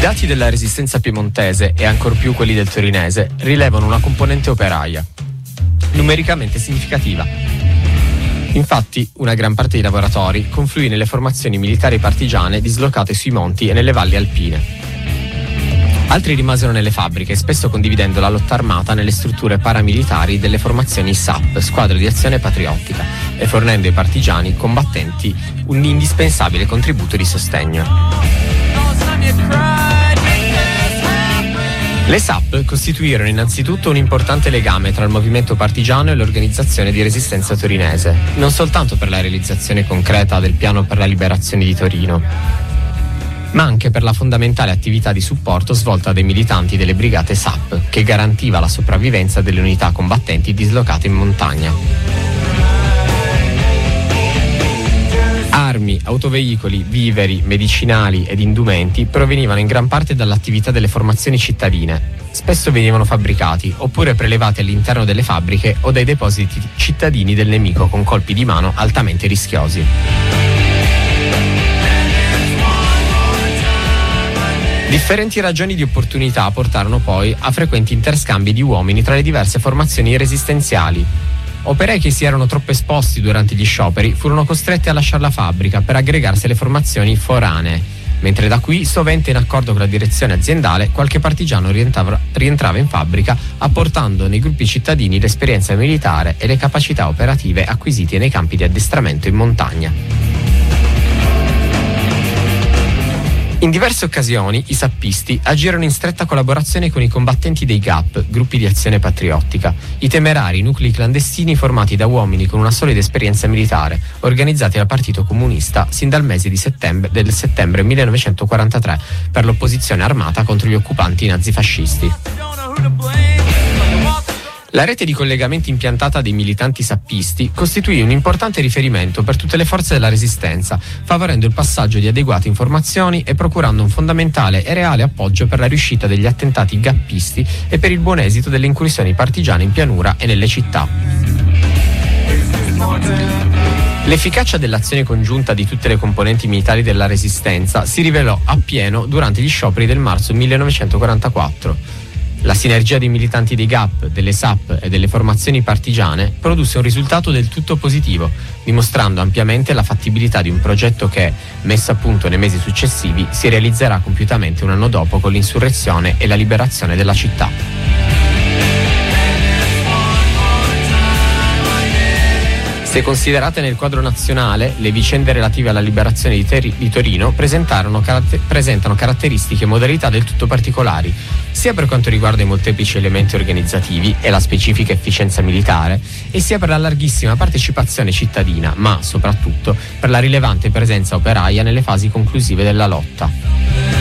dati della Resistenza piemontese e ancor più quelli del torinese rilevano una componente operaia, numericamente significativa. Infatti, una gran parte dei lavoratori confluì nelle formazioni militari partigiane dislocate sui monti e nelle valli alpine. Altri rimasero nelle fabbriche, spesso condividendo la lotta armata nelle strutture paramilitari delle formazioni SAP, Squadra di Azione Patriottica, e fornendo ai partigiani combattenti un indispensabile contributo di sostegno. Le SAP costituirono innanzitutto un importante legame tra il movimento partigiano e l'organizzazione di resistenza torinese, non soltanto per la realizzazione concreta del piano per la liberazione di Torino, ma anche per la fondamentale attività di supporto svolta dai militanti delle brigate SAP, che garantiva la sopravvivenza delle unità combattenti dislocate in montagna. Armi, autoveicoli, viveri, medicinali ed indumenti provenivano in gran parte dall'attività delle formazioni cittadine. Spesso venivano fabbricati oppure prelevati all'interno delle fabbriche o dai depositi cittadini del nemico con colpi di mano altamente rischiosi. Differenti ragioni di opportunità portarono poi a frequenti interscambi di uomini tra le diverse formazioni resistenziali. Operai che si erano troppo esposti durante gli scioperi furono costretti a lasciare la fabbrica per aggregarsi alle formazioni foranee, mentre da qui, sovente in accordo con la direzione aziendale, qualche partigiano rientrava in fabbrica apportando nei gruppi cittadini l'esperienza militare e le capacità operative acquisite nei campi di addestramento in montagna. In diverse occasioni i sappisti agirono in stretta collaborazione con i combattenti dei GAP, gruppi di azione patriottica, i temerari nuclei clandestini formati da uomini con una solida esperienza militare, organizzati dal Partito Comunista sin dal mese del settembre 1943 per l'opposizione armata contro gli occupanti nazifascisti. La rete di collegamenti impiantata dei militanti sappisti costituì un importante riferimento per tutte le forze della resistenza, favorendo il passaggio di adeguate informazioni e procurando un fondamentale e reale appoggio per la riuscita degli attentati gappisti e per il buon esito delle incursioni partigiane in pianura e nelle città. L'efficacia dell'azione congiunta di tutte le componenti militari della resistenza si rivelò appieno durante gli scioperi del marzo 1944. La sinergia dei militanti dei GAP, delle SAP e delle formazioni partigiane produsse un risultato del tutto positivo, dimostrando ampiamente la fattibilità di un progetto che, messo a punto nei mesi successivi, si realizzerà compiutamente un anno dopo con l'insurrezione e la liberazione della città. Se considerate nel quadro nazionale, le vicende relative alla liberazione di Torino presentano caratteristiche e modalità del tutto particolari, sia per quanto riguarda i molteplici elementi organizzativi e la specifica efficienza militare, e sia per la larghissima partecipazione cittadina, ma soprattutto per la rilevante presenza operaia nelle fasi conclusive della lotta.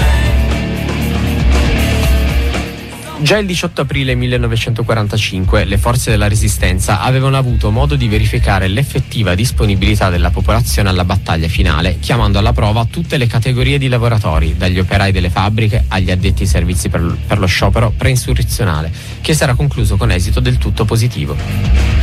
Già il 18 aprile 1945 le forze della Resistenza avevano avuto modo di verificare l'effettiva disponibilità della popolazione alla battaglia finale, chiamando alla prova tutte le categorie di lavoratori, dagli operai delle fabbriche agli addetti ai servizi per lo sciopero preinsurrezionale, che sarà concluso con esito del tutto positivo.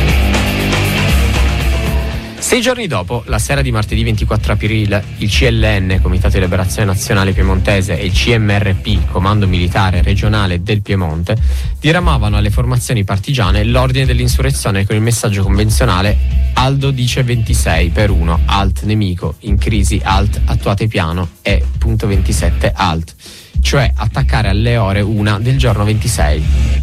6 giorni dopo, la sera di martedì 24 aprile, il CLN, Comitato di Liberazione Nazionale Piemontese, e il CMRP, Comando Militare Regionale del Piemonte, diramavano alle formazioni partigiane l'ordine dell'insurrezione con il messaggio convenzionale Aldo dice 26 per 1, alt nemico, in crisi alt, attuate piano e punto 27 alt, cioè attaccare alle ore 1 del giorno 26.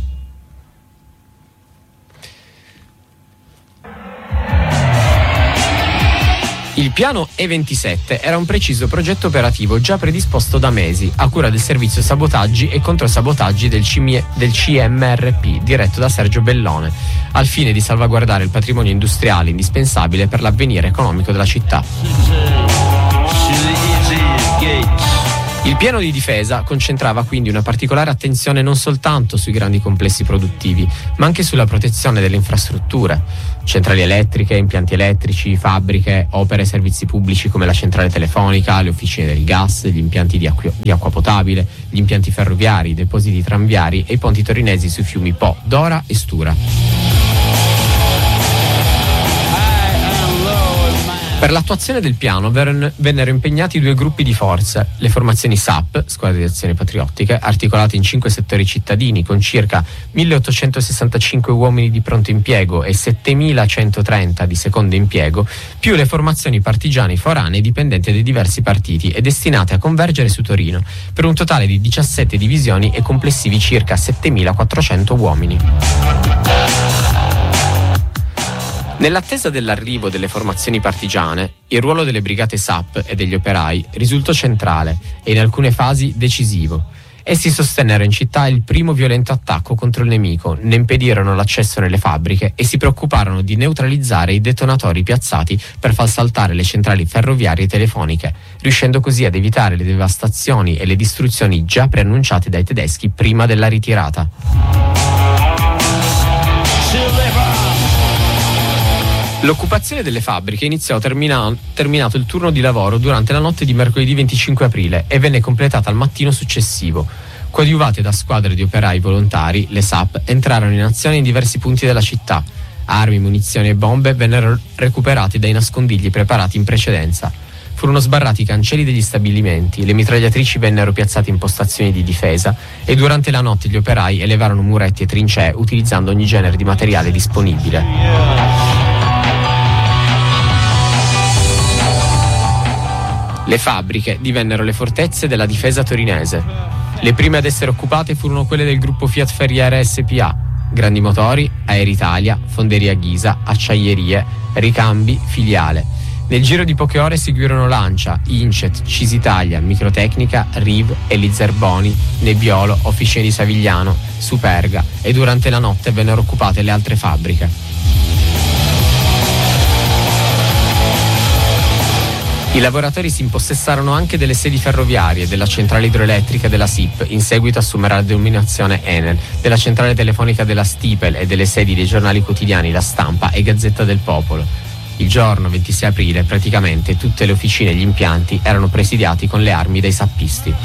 Il piano E27 era un preciso progetto operativo già predisposto da mesi, a cura del servizio sabotaggi e controsabotaggi del CMRP, diretto da Sergio Bellone, al fine di salvaguardare il patrimonio industriale indispensabile per l'avvenire economico della città. Il piano di difesa concentrava quindi una particolare attenzione non soltanto sui grandi complessi produttivi, ma anche sulla protezione delle infrastrutture, centrali elettriche, impianti elettrici, fabbriche, opere e servizi pubblici come la centrale telefonica, le officine del gas, gli impianti di acqua potabile, gli impianti ferroviari, i depositi tranviari e i ponti torinesi sui fiumi Po, Dora e Stura. Per l'attuazione del piano vennero impegnati 2 gruppi di forze, le formazioni SAP, Squadre di Azioni Patriottiche, articolate in 5 settori cittadini con circa 1865 uomini di pronto impiego e 7130 di secondo impiego, più le formazioni partigiani foranee dipendenti dai diversi partiti e destinate a convergere su Torino, per un totale di 17 divisioni e complessivi circa 7400 uomini. Nell'attesa dell'arrivo delle formazioni partigiane, il ruolo delle brigate SAP e degli operai risultò centrale e in alcune fasi decisivo. Essi sostennero in città il primo violento attacco contro il nemico, ne impedirono l'accesso nelle fabbriche e si preoccuparono di neutralizzare i detonatori piazzati per far saltare le centrali ferroviarie e telefoniche, riuscendo così ad evitare le devastazioni e le distruzioni già preannunciate dai tedeschi prima della ritirata. L'occupazione delle fabbriche iniziò terminato il turno di lavoro durante la notte di mercoledì 25 aprile e venne completata al mattino successivo. Coadiuvate da squadre di operai volontari, le SAP entrarono in azione in diversi punti della città. Armi, munizioni e bombe vennero recuperate dai nascondigli preparati in precedenza. Furono sbarrati i cancelli degli stabilimenti, le mitragliatrici vennero piazzate in postazioni di difesa e durante la notte gli operai elevarono muretti e trincee utilizzando ogni genere di materiale disponibile. Le fabbriche divennero le fortezze della difesa torinese. Le prime ad essere occupate furono quelle del gruppo Fiat Ferriere SpA, Grandi Motori, Aeritalia, Fonderia Ghisa, Acciaierie, Ricambi, Filiale. Nel giro di poche ore seguirono Lancia, Incet, Cisitalia, Microtecnica, Riv, Elizerboni, Nebbiolo, Officine di Savigliano, Superga e durante la notte vennero occupate le altre fabbriche. I lavoratori si impossessarono anche delle sedi ferroviarie, della centrale idroelettrica della SIP, in seguito assumerà la denominazione Enel, della centrale telefonica della Stipel e delle sedi dei giornali quotidiani La Stampa e Gazzetta del Popolo. Il giorno 26 aprile praticamente tutte le officine e gli impianti erano presidiati con le armi dai sappisti.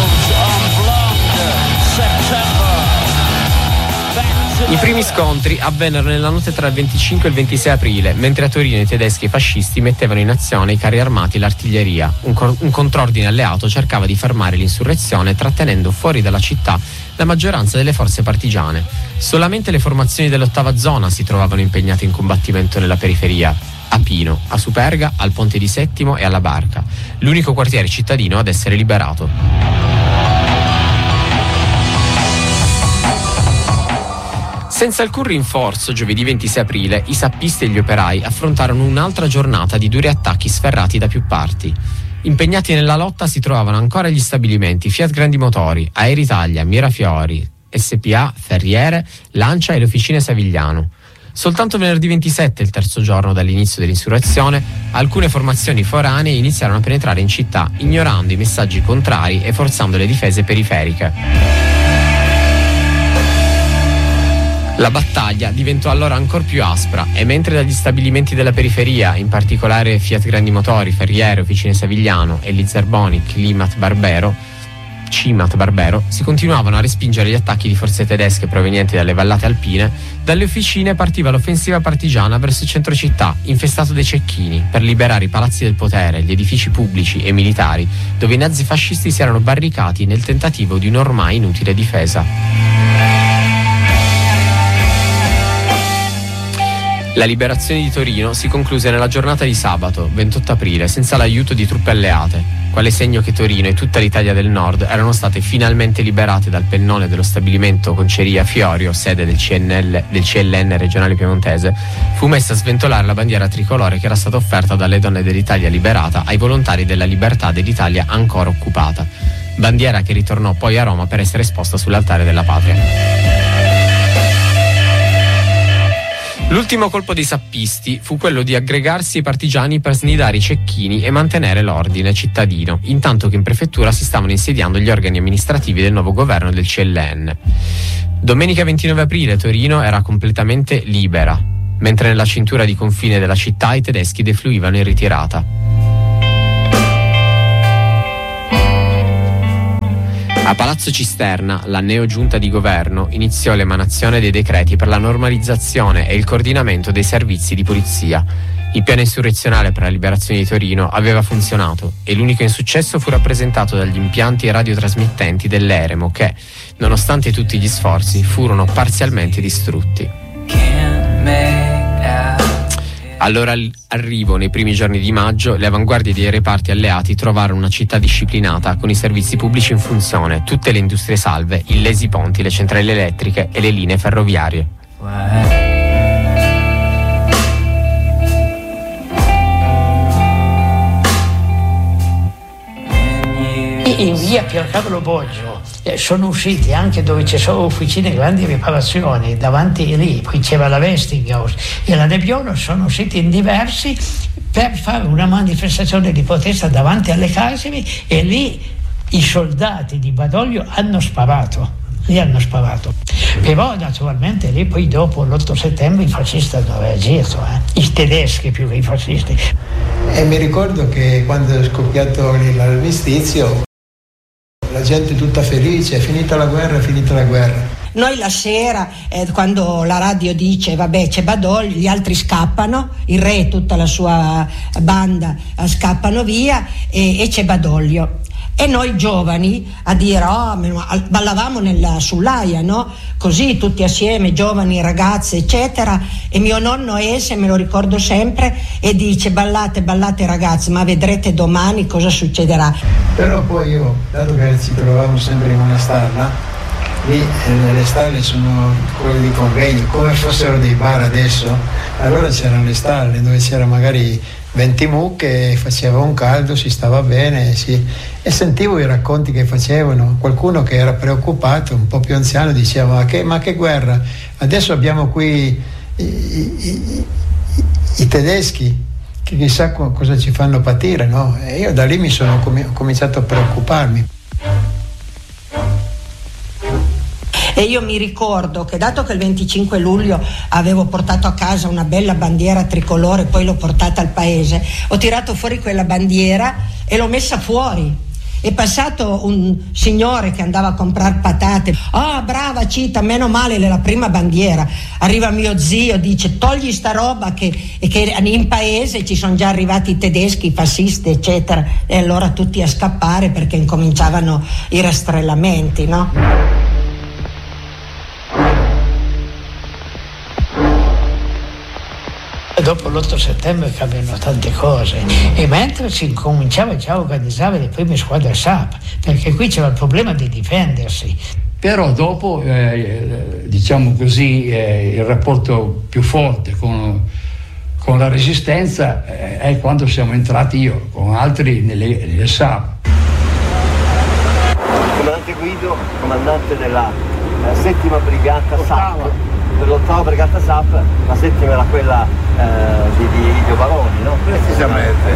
I primi scontri avvennero nella notte tra il 25 e il 26 aprile, mentre a Torino i tedeschi e i fascisti mettevano in azione i carri armati e l'artiglieria. Un contrordine alleato cercava di fermare l'insurrezione trattenendo fuori dalla città la maggioranza delle forze partigiane. Solamente le formazioni dell'8ª zona si trovavano impegnate in combattimento nella periferia, a Pino, a Superga, al Ponte di Settimo e alla Barca, l'unico quartiere cittadino ad essere liberato. Senza alcun rinforzo, giovedì 26 aprile, i sappisti e gli operai affrontarono un'altra giornata di duri attacchi sferrati da più parti. Impegnati nella lotta si trovavano ancora gli stabilimenti Fiat Grandi Motori, Aeritalia, Mirafiori, SpA, Ferriere, Lancia e le Officine Savigliano. Soltanto venerdì 27, il terzo giorno dall'inizio dell'insurrezione, alcune formazioni foranee iniziarono a penetrare in città, ignorando i messaggi contrari e forzando le difese periferiche. La battaglia diventò allora ancor più aspra e mentre dagli stabilimenti della periferia, in particolare Fiat Grandi Motori, Ferriere, Officine Savigliano, Elizerboni, Cimat Barbero, si continuavano a respingere gli attacchi di forze tedesche provenienti dalle vallate alpine, dalle officine partiva l'offensiva partigiana verso il centro città, infestato dai cecchini, per liberare i palazzi del potere, gli edifici pubblici e militari, dove i nazifascisti si erano barricati nel tentativo di un'ormai inutile difesa. La liberazione di Torino si concluse nella giornata di sabato, 28 aprile, senza l'aiuto di truppe alleate, quale segno che Torino e tutta l'Italia del Nord erano state finalmente liberate dal pennone dello stabilimento Conceria Fiorio, sede del CLN regionale piemontese. Fu messa a sventolare la bandiera tricolore che era stata offerta dalle donne dell'Italia liberata ai volontari della libertà dell'Italia ancora occupata. Bandiera che ritornò poi a Roma per essere esposta sull'altare della patria. L'ultimo colpo dei sappisti fu quello di aggregarsi ai partigiani per snidare i cecchini e mantenere l'ordine cittadino, intanto che in prefettura si stavano insediando gli organi amministrativi del nuovo governo del CLN. Domenica 29 aprile Torino era completamente libera, mentre nella cintura di confine della città i tedeschi defluivano in ritirata. A Palazzo Cisterna, la neogiunta di governo iniziò l'emanazione dei decreti per la normalizzazione e il coordinamento dei servizi di polizia. Il piano insurrezionale per la liberazione di Torino aveva funzionato e l'unico insuccesso fu rappresentato dagli impianti radiotrasmittenti dell'Eremo che, nonostante tutti gli sforzi, furono parzialmente distrutti. Allora arrivo nei primi giorni di maggio, le avanguardie dei reparti alleati trovarono una città disciplinata con i servizi pubblici in funzione, tutte le industrie salve, illesi ponti, le centrali elettriche e le linee ferroviarie. In via Piercarlo Boggio sono usciti anche dove ci sono officine grandi riparazioni, davanti lì, poi c'era la Westinghouse e la Nebbiolo, sono usciti in diversi per fare una manifestazione di protesta davanti alle carceri e lì i soldati di Badoglio hanno sparato. Però naturalmente lì poi dopo l'8 settembre i fascisti hanno reagito, i tedeschi più che i fascisti. E mi ricordo che quando è scoppiato l'armistizio la gente tutta felice, è finita la guerra. Noi la sera, quando la radio dice vabbè c'è Badoglio, gli altri scappano, il re e tutta la sua banda scappano via e c'è Badoglio. E noi giovani a dire ballavamo nella sullaia, no? Così tutti assieme, giovani, ragazze eccetera, e mio nonno esce, me lo ricordo sempre, e dice ballate ragazzi, ma vedrete domani cosa succederà. Però poi io, dato che ci trovavamo sempre in una stalla, lì le stalle sono quelle di convegno, come fossero dei bar adesso, allora c'erano le stalle dove c'era magari 20 mucche, faceva un caldo, si stava bene, e sentivo i racconti che facevano. Qualcuno che era preoccupato, un po' più anziano, diceva ma che guerra, adesso abbiamo qui i tedeschi che chissà cosa ci fanno patire, no? E io da lì ho cominciato a preoccuparmi. E io mi ricordo che, dato che il 25 luglio avevo portato a casa una bella bandiera tricolore, poi l'ho portata al paese, ho tirato fuori quella bandiera e l'ho messa fuori. È passato un signore che andava a comprare patate, brava Cita, meno male, è la prima bandiera. Arriva mio zio, dice togli sta roba che in paese ci sono già arrivati i tedeschi, i fascisti eccetera, e allora tutti a scappare perché incominciavano i rastrellamenti, no? Dopo l'8 settembre cambiano tante cose e mentre si incominciava già a organizzare le prime squadre SAP, perché qui c'era il problema di difendersi. Però dopo, diciamo così, il rapporto più forte con la resistenza è quando siamo entrati io con altri nelle SAP. Comandante Guido, comandante della 7ª brigata SAP, dell'8ª brigata SAP, la 7ª era quella di Dio Baroni, no? Precisamente.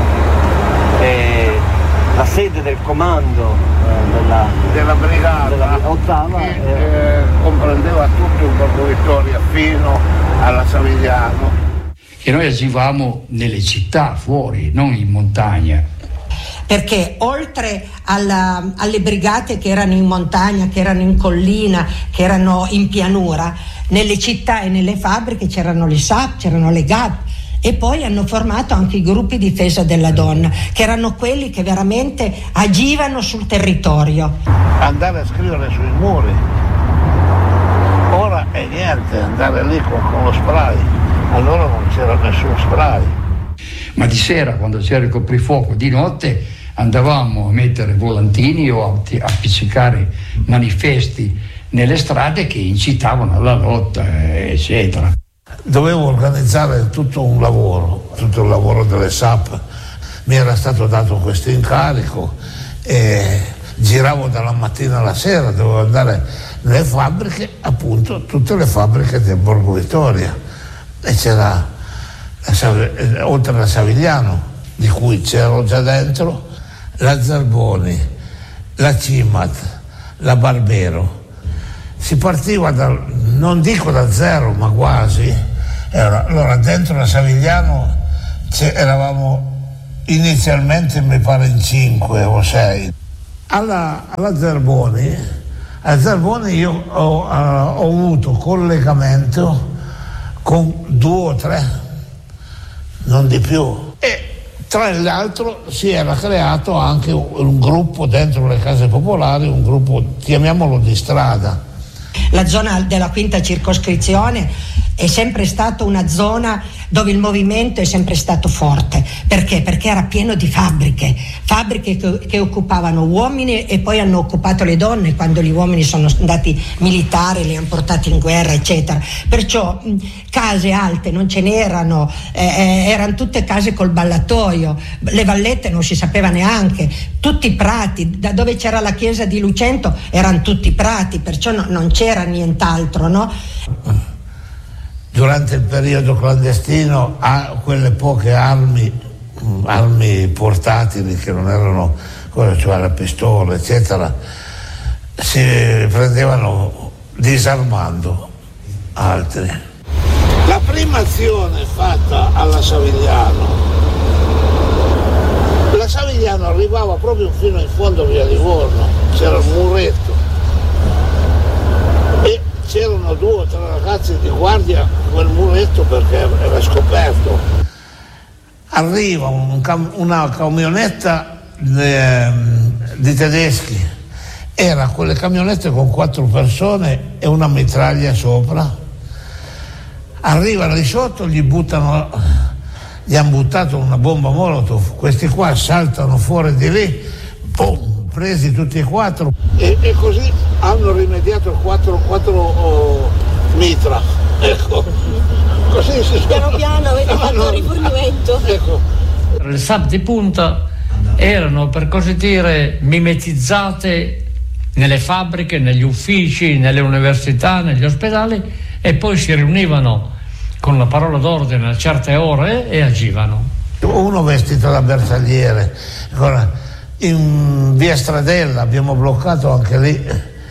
E la sede del comando della brigata della 8ª che comprendeva tutto il Borgo Vittoria fino alla Savigliano. Che noi agivamo nelle città, fuori, non in montagna. Perché oltre alle brigate che erano in montagna, che erano in collina, che erano in pianura, nelle città e nelle fabbriche c'erano le SAP, c'erano le GAP, e poi hanno formato anche i gruppi difesa della donna, che erano quelli che veramente agivano sul territorio. Andare a scrivere sui muri, ora è niente, andare lì con lo spray, allora non c'era nessun spray. Ma di sera, quando c'era il coprifuoco, di notte andavamo a mettere volantini o a appiccicare manifesti nelle strade che incitavano alla lotta, eccetera. Dovevo organizzare tutto il lavoro delle SAP. Mi era stato dato questo incarico e giravo dalla mattina alla sera, dovevo andare nelle fabbriche, appunto tutte le fabbriche del Borgo Vittoria, e c'era oltre alla Savigliano, di cui c'ero già dentro, la Zerboni, la Cimat, la Barbero. Si partiva non dico da zero, ma quasi. Allora dentro la Savigliano eravamo inizialmente, mi pare, in 5 o 6. Alla Zerboni io ho avuto collegamento con 2 o 3 non di più. E tra l'altro si era creato anche un gruppo dentro le case popolari, un gruppo, chiamiamolo di strada. La zona della quinta circoscrizione è sempre stata una zona dove il movimento è sempre stato forte. Perché? Perché era pieno di fabbriche che occupavano uomini e poi hanno occupato le donne quando gli uomini sono andati militari, li hanno portati in guerra, eccetera. Perciò case alte non ce n'erano, erano tutte case col ballatoio, le vallette non si sapeva neanche, tutti prati, da dove c'era la chiesa di Lucento erano tutti prati, perciò non c'era nient'altro, no? Durante il periodo clandestino, quelle poche armi portatili che non erano, cioè la pistola, eccetera, si prendevano disarmando altri. La prima azione fatta alla Savigliano, la Savigliano arrivava proprio fino in fondo via Livorno, c'era un muretto e c'erano 2 o 3 ragazzi di guardia a quel muretto perché era scoperto. Arriva una camionetta di tedeschi, era quelle camionette con 4 persone e una mitraglia sopra. Arrivano di sotto, gli hanno buttato una bomba Molotov, questi qua saltano fuori di lì, boom, presi tutti e 4 e così hanno rimediato 4 mitra, ecco, così si piano piano avete fatto un rifornimento. Ecco. Le SAP di punta erano, per così dire, mimetizzate nelle fabbriche, negli uffici, nelle università, negli ospedali, e poi si riunivano con la parola d'ordine a certe ore e agivano. Uno vestito da bersagliere. In via Stradella abbiamo bloccato anche lì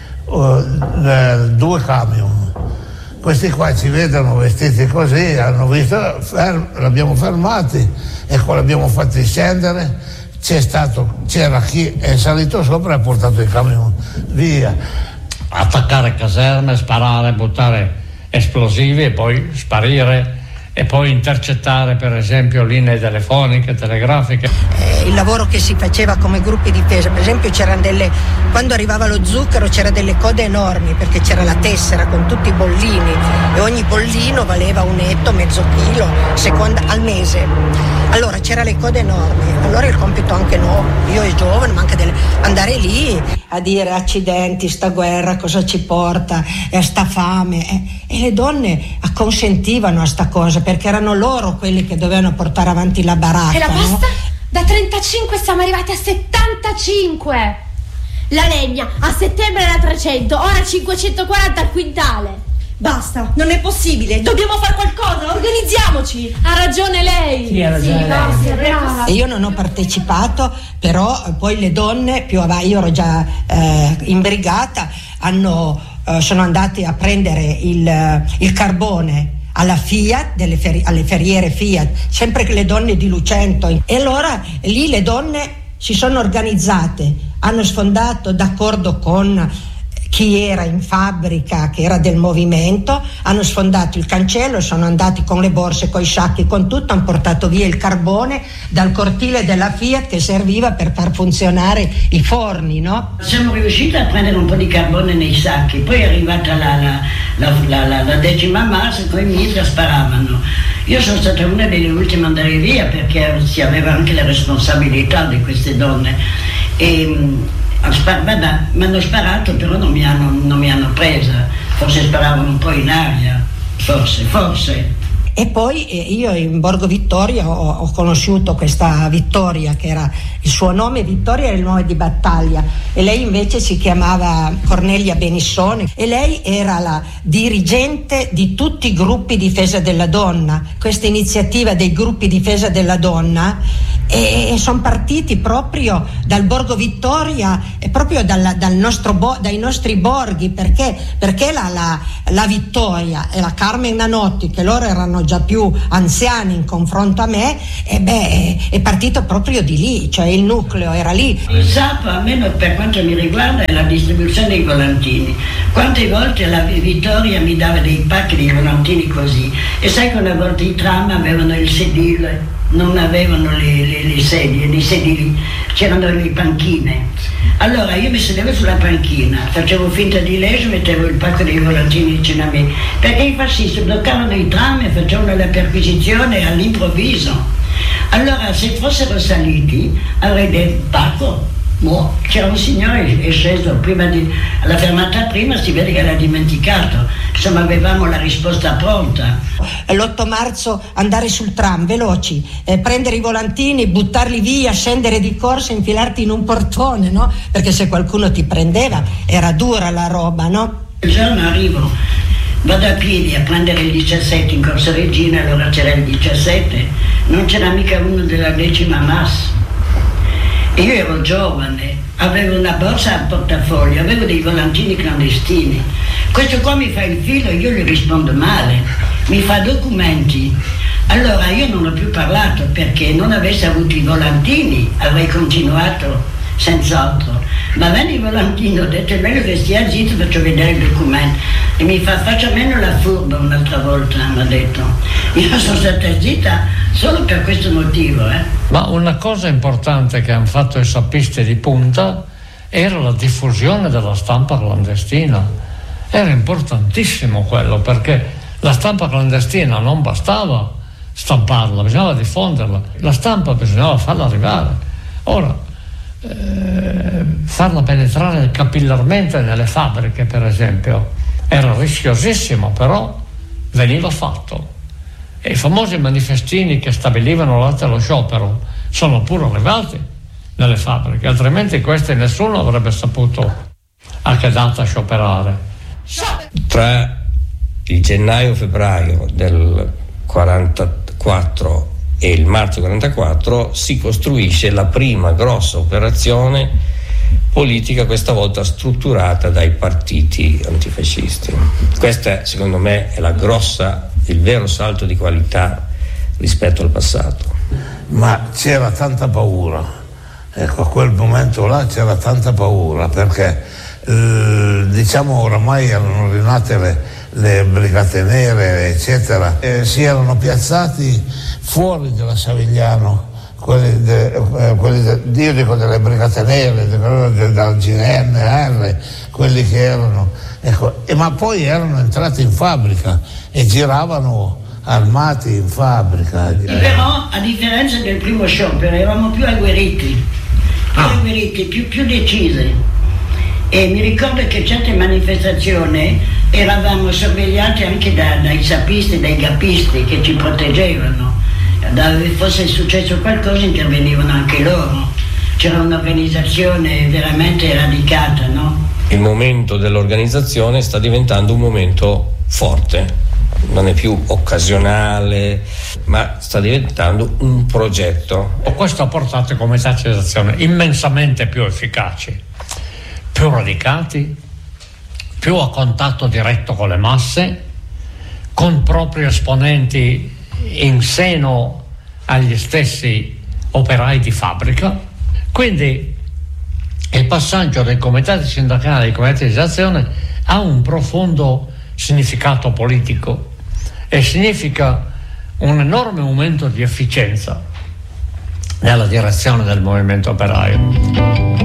2 camion. Questi qua ci vedono vestiti così, hanno visto, l'abbiamo fermati e poi l'abbiamo fatti scendere. C'era chi è salito sopra e ha portato i camion via. Attaccare caserme, sparare, buttare esplosivi e poi sparire e poi intercettare, per esempio, linee telefoniche, telegrafiche. Il lavoro che si faceva come gruppi di difesa, per esempio quando arrivava lo zucchero c'era delle code enormi perché c'era la tessera con tutti i bollini e ogni bollino valeva un etto, mezzo chilo, al mese. Allora c'era le code enormi, allora il compito anche io e giovane, ma anche andare lì a dire accidenti, sta guerra cosa ci porta, sta fame, e le donne acconsentivano a sta cosa perché erano loro quelli che dovevano portare avanti la baracca. E la pasta? No? Da 35 siamo arrivati a 75. La legna a settembre era 300, ora 540 al quintale. Basta, non è possibile, dobbiamo fare qualcosa, organizziamoci. Ha ragione lei. Sì, ha ragione lei. E io non ho partecipato, però poi le donne più avanti, io ero già in brigata, sono andati a prendere il carbone alla Fiat, alle ferriere Fiat, sempre le donne di Lucento. E allora lì le donne si sono organizzate, hanno sfondato d'accordo con chi era in fabbrica, che era del movimento, hanno sfondato il cancello, sono andati con le borse, con i sacchi, con tutto, hanno portato via il carbone dal cortile della Fiat che serviva per far funzionare i forni, no? Siamo riusciti a prendere un po' di carbone nei sacchi, poi è arrivata la decima massa e poi i mitra sparavano. Io sono stata una delle ultime ad andare via perché si aveva anche la responsabilità di queste donne e mi hanno sparato, però non mi hanno presa, forse sparavano un po' in aria, forse. E poi io in Borgo Vittoria ho conosciuto questa Vittoria, che era il suo nome, Vittoria era il nome di battaglia, e lei invece si chiamava Cornelia Benissone e lei era la dirigente di tutti i gruppi difesa della donna. Questa iniziativa dei gruppi difesa della donna e sono partiti proprio dal Borgo Vittoria e proprio dai nostri borghi, perché la Vittoria e la Carmen Nanotti, che loro erano già più anziani in confronto a me, è partito proprio di lì, cioè il nucleo era lì. Il SAP, almeno per quanto mi riguarda, è la distribuzione dei volantini. Quante volte la Vittoria mi dava dei pacchi di volantini così, e sai che una volta i tram avevano il sedile, non avevano le sedie, nei sedili c'erano le panchine. Allora io mi sedevo sulla panchina, facevo finta di leggere, mettevo il pacco dei volantini vicino a me, perché i fascisti bloccavano i tram e facevano la perquisizione all'improvviso. Allora se fossero saliti avrei detto pacco. C'era un signore è sceso alla fermata prima, si vede che l'ha dimenticato, insomma avevamo la risposta pronta. L'8 marzo andare sul tram veloci, prendere i volantini, buttarli via, scendere di corsa, infilarti in un portone, no? Perché se qualcuno ti prendeva era dura la roba, no? Il giorno arrivo, vado a piedi a prendere il 17 in Corso Regina, allora c'era il 17, non c'era mica uno della 10ª MAS. Io ero giovane, avevo una borsa a portafoglio, avevo dei volantini clandestini. Questo qua mi fa il filo, io gli rispondo male, mi fa documenti. Allora io non ho più parlato, perché non avessi avuto i volantini avrei continuato senz'altro. Ma venne il volantino, ho detto è meglio che stia zitto, faccio vedere il documento. E mi fa faccia meno la furba un'altra volta, mi ha detto. Io sono stata zitta solo per questo motivo. Ma una cosa importante che hanno fatto i sappisti di punta era la diffusione della stampa clandestina. Era importantissimo quello, perché la stampa clandestina non bastava stamparla, bisognava diffonderla. La stampa bisognava farla arrivare. Ora, farla penetrare capillarmente nelle fabbriche, per esempio, era rischiosissimo, però veniva fatto. E i famosi manifestini che stabilivano l'atto allo sciopero sono pure arrivati nelle fabbriche, altrimenti questi nessuno avrebbe saputo a che data scioperare. Tra il gennaio-febbraio del 44 e il marzo 44 si costruisce la prima grossa operazione politica, questa volta strutturata dai partiti antifascisti. Questa, secondo me, è il vero salto di qualità rispetto al passato. Ma c'era tanta paura, ecco, a quel momento là c'era tanta paura, perché diciamo oramai erano rinate le brigate nere, eccetera, e si erano piazzati fuori della Savigliano quelli io dico delle brigate nere, della GNR, quelli che erano, ecco, ma poi erano entrati in fabbrica e giravano armati in fabbrica. Però a differenza del primo sciopero eravamo più agguerriti, più decisi, e mi ricordo che certe manifestazioni eravamo sorvegliati anche dai sappisti, dai gappisti che ci proteggevano. Fosse successo qualcosa intervenivano anche loro, c'era un'organizzazione veramente radicata, no? Il momento dell'organizzazione sta diventando un momento forte, non è più occasionale, ma sta diventando un progetto. Questo ha portato i comitati d'azione immensamente più efficaci, più radicati, più a contatto diretto con le masse, con propri esponenti in seno agli stessi operai di fabbrica. Quindi il passaggio dai comitati sindacali ai comitati di azione ha un profondo significato politico e significa un enorme aumento di efficienza nella direzione del movimento operaio.